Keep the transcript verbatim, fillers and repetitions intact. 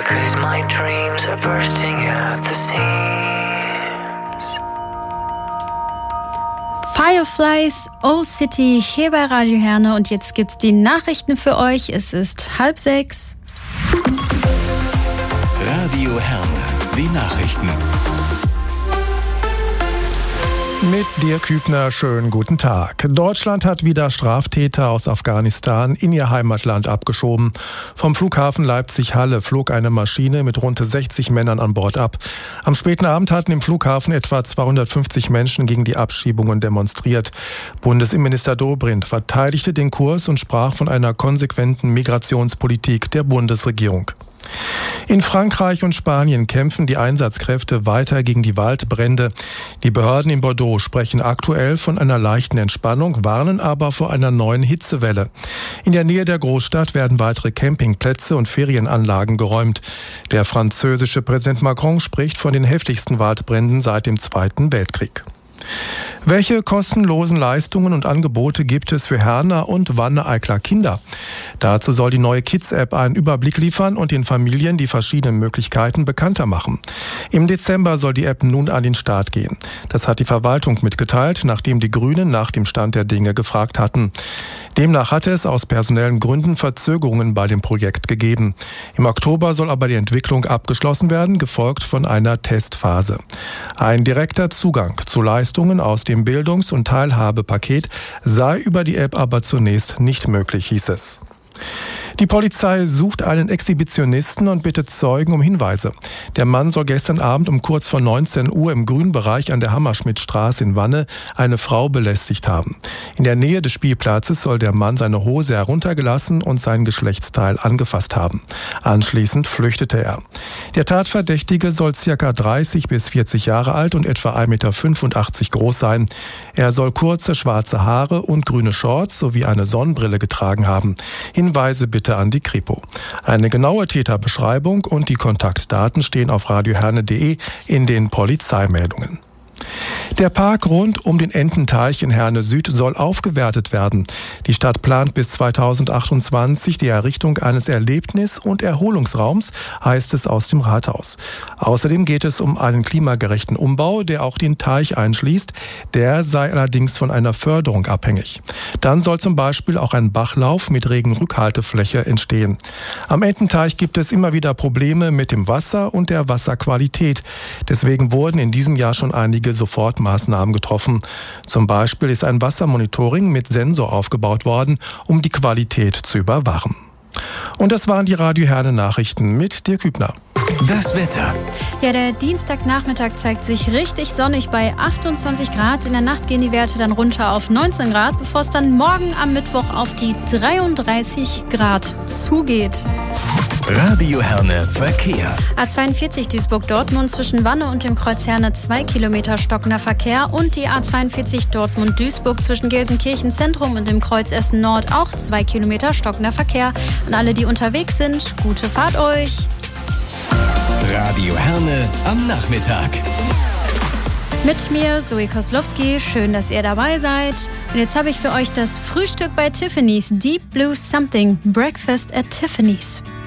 'cause my dreams are bursting at the seams. Fireflies, Old City, hier bei Radio Herne. Und jetzt gibt's die Nachrichten für euch. Es ist halb sechs. Radio Herne, die Nachrichten. Mit Dirk Hübner, schönen guten Tag. Deutschland hat wieder Straftäter aus Afghanistan in ihr Heimatland abgeschoben. Vom Flughafen Leipzig-Halle flog eine Maschine mit rund sechzig Männern an Bord ab. Am späten Abend hatten im Flughafen etwa zweihundertfünfzig Menschen gegen die Abschiebungen demonstriert. Bundesinnenminister Dobrindt verteidigte den Kurs und sprach von einer konsequenten Migrationspolitik der Bundesregierung. In Frankreich und Spanien kämpfen die Einsatzkräfte weiter gegen die Waldbrände. Die Behörden in Bordeaux sprechen aktuell von einer leichten Entspannung, warnen aber vor einer neuen Hitzewelle. In der Nähe der Großstadt werden weitere Campingplätze und Ferienanlagen geräumt. Der französische Präsident Macron spricht von den heftigsten Waldbränden seit dem Zweiten Weltkrieg. Welche kostenlosen Leistungen und Angebote gibt es für Herner und Wanne-Eicler Kinder? Dazu soll die neue Kids-App einen Überblick liefern und den Familien die verschiedenen Möglichkeiten bekannter machen. Im Dezember soll die App nun an den Start gehen. Das hat die Verwaltung mitgeteilt, nachdem die Grünen nach dem Stand der Dinge gefragt hatten. Demnach hatte es aus personellen Gründen Verzögerungen bei dem Projekt gegeben. Im Oktober soll aber die Entwicklung abgeschlossen werden, gefolgt von einer Testphase. Ein direkter Zugang zu Leistungen aus dem Bildungs- und Teilhabepaket sei über die App aber zunächst nicht möglich, hieß es. Die Polizei sucht einen Exhibitionisten und bittet Zeugen um Hinweise. Der Mann soll gestern Abend um kurz vor neunzehn Uhr im Grünbereich an der Hammerschmidtstraße in Wanne eine Frau belästigt haben. In der Nähe des Spielplatzes soll der Mann seine Hose heruntergelassen und sein Geschlechtsteil angefasst haben. Anschließend flüchtete er. Der Tatverdächtige soll ca. dreißig bis vierzig Jahre alt und etwa ein Meter fünfundachtzig groß sein. Er soll kurze schwarze Haare und grüne Shorts sowie eine Sonnenbrille getragen haben. Hinweise bitte an die Kripo. Eine genaue Täterbeschreibung und die Kontaktdaten stehen auf radioherne punkt de in den Polizeimeldungen. Der Park rund um den Ententeich in Herne Süd soll aufgewertet werden. Die Stadt plant bis zweitausendachtundzwanzig die Errichtung eines Erlebnis- und Erholungsraums, heißt es aus dem Rathaus. Außerdem geht es um einen klimagerechten Umbau, der auch den Teich einschließt. Der sei allerdings von einer Förderung abhängig. Dann soll zum Beispiel auch ein Bachlauf mit Regenrückhaltefläche entstehen. Am Ententeich gibt es immer wieder Probleme mit dem Wasser und der Wasserqualität. Deswegen wurden in diesem Jahr schon einige Sofortmaßnahmen getroffen. Zum Beispiel ist ein Wassermonitoring mit Sensor aufgebaut worden, um die Qualität zu überwachen. Und das waren die Radio Herne Nachrichten mit Dirk Hübner. Das Wetter. Ja, der Dienstagnachmittag zeigt sich richtig sonnig bei achtundzwanzig Grad. In der Nacht gehen die Werte dann runter auf neunzehn Grad, bevor es dann morgen am Mittwoch auf die dreiunddreißig Grad zugeht. Radio Herne Verkehr. A zweiundvierzig Duisburg-Dortmund zwischen Wanne und dem Kreuz Herne zwei Kilometer stockender Verkehr und die A zweiundvierzig Dortmund-Duisburg zwischen Gelsenkirchen Zentrum und dem Kreuz Essen Nord auch zwei Kilometer stockender Verkehr. Und alle, die unterwegs sind, gute Fahrt euch. Radio Herne am Nachmittag. Mit mir, Zoe Koslowski. Schön, dass ihr dabei seid. Und jetzt habe ich für euch das Frühstück bei Tiffany's. Deep Blue Something. Breakfast at Tiffany's.